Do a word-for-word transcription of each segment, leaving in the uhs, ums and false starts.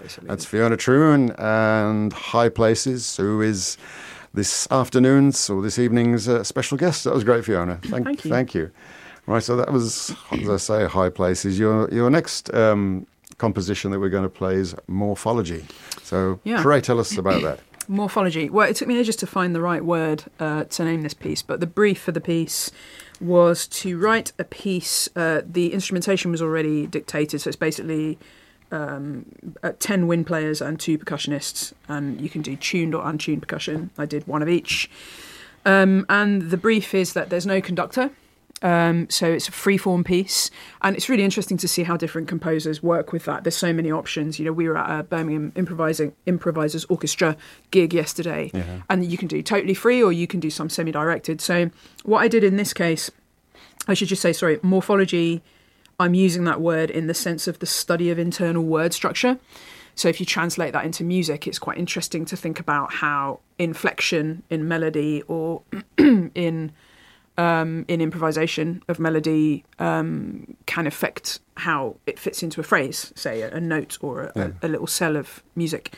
basically. That's Fiona Troon and High Places, who is this afternoon's or this evening's uh, special guest. That was great, Fiona. Thank, thank you. Thank you. Right, so that was, as I say, High Places. Your your next um, composition that we're going to play is Morphology. So, yeah. Pray tell us about that. Morphology. Well, it took me ages to find the right word uh, to name this piece, but the brief for the piece was to write a piece. Uh, the instrumentation was already dictated, so it's basically um, uh, ten wind players and two percussionists, and you can do tuned or untuned percussion. I did one of each. Um, and the brief is that there's no conductor. Um, so it's a free-form piece, and it's really interesting to see how different composers work with that. There's so many options. You know, we were at a Birmingham improvising improvisers orchestra gig yesterday, yeah. and you can do totally free or you can do some semi-directed. So what I did in this case, I should just say, sorry, morphology, I'm using that word in the sense of the study of internal word structure. So if you translate that into music, it's quite interesting to think about how inflection in melody or in Um, in improvisation of melody um, can affect how it fits into a phrase, say a, a note or a, yeah. a, a little cell of music.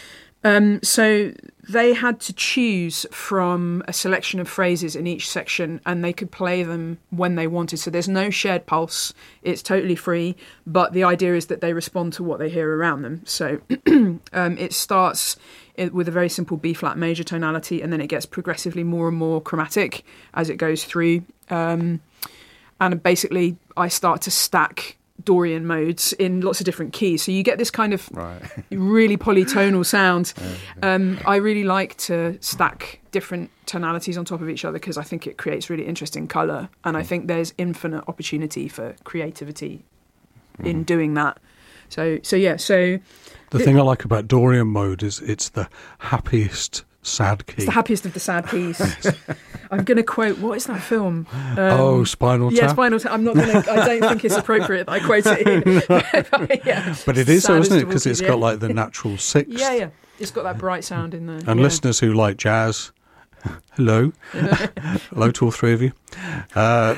Um, so they had to choose from a selection of phrases in each section, and they could play them when they wanted. So there's no shared pulse. It's totally free, but the idea is that they respond to what they hear around them. So um, it starts with a very simple B-flat major tonality, and then it gets progressively more and more chromatic as it goes through. Um, and basically, I start to stack Dorian modes in lots of different keys. So you get this kind of right. really polytonal sound. Um, I really like to stack different tonalities on top of each other because I think it creates really interesting colour. And I think there's infinite opportunity for creativity mm. in doing that. So, so yeah, so... The th- thing I like about Dorian mode is it's the happiest sad key. It's the happiest of the sad keys. I'm going to quote, what is that film? Um, oh, Spinal Tap? Yeah, Spinal Tap. I'm not going to, I don't think it's appropriate that I quote it here. but, yeah, but it is, though, isn't it? Because it's yeah. got like the natural sixth. Yeah, yeah. It's got that bright sound in there. And yeah. listeners who like jazz, hello. Hello to all three of you. Uh,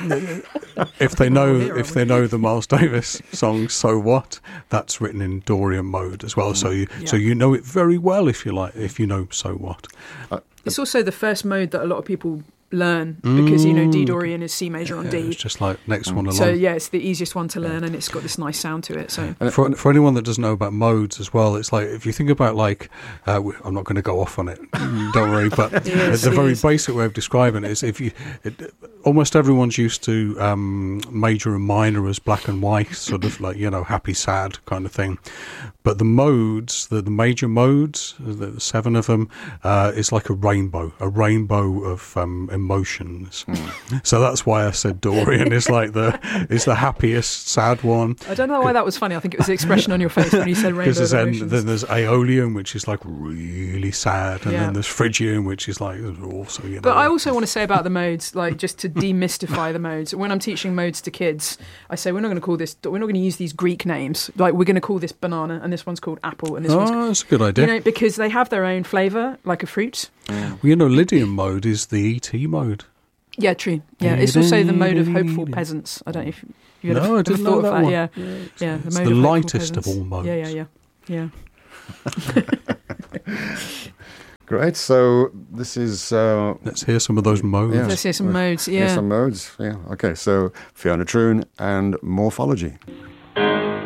if they know if they know the Miles Davis song "So What," that's written in Dorian mode as well. So you yeah. so you know it very well if you like if you know "So What." Uh, it's also the first mode that a lot of people learn because, you know, D Dorian is C major on yeah, D. It's just like next one along. So, yeah, it's the easiest one to learn and it's got this nice sound to it. So For, for anyone that doesn't know about modes as well, it's like, if you think about like, uh, I'm not going to go off on it, don't worry, but is, the very is. basic way of describing it is if you, it, almost everyone's used to um, major and minor as black and white, sort of like, you know, happy, sad kind of thing. But the modes, the, the major modes, the seven of them, uh, is like a rainbow, a rainbow of um, emotions. Mm. So that's why I said Dorian is like the is the happiest, sad one. I don't know why that was funny. I think it was the expression on your face when you said rainbow of then, emotions. Then there's Aeolian, which is like really sad, and yeah. then there's Phrygian, which is like also, you know. But I also want to say about the modes, like just to demystify the modes. When I'm teaching modes to kids, I say we're not going to call this, we're not going to use these Greek names. Like we're going to call this banana, and this one's called apple, and this oh, one's Oh, that's a good idea. You know, because they have their own flavour, like a fruit. Yeah. Well, you know, Lydian mode is the E T mode. Yeah, true. Yeah, it's also the mode of hopeful peasants. I don't know if you no, ever, I ever thought of that. that. One. Yeah, yeah, it's, yeah. The, it's mode the of lightest peasants. of all modes. Yeah, yeah, yeah, yeah. Great. So this is. Uh, Let's hear some of those modes. Yeah. Let's hear some modes. Yeah. Hear some modes. Yeah. Okay. So Fiona Troon and Morphology.